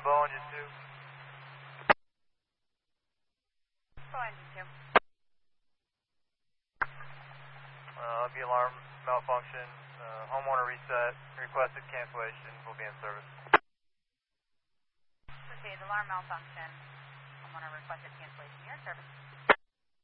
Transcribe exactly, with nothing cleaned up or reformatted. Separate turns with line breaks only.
Bow engine two.
Bow engine two.
Uh, the alarm malfunction, uh, homeowner reset, requested cancellation, will be in service.
Proceed, alarm malfunction, homeowner requested cancellation, you're in service.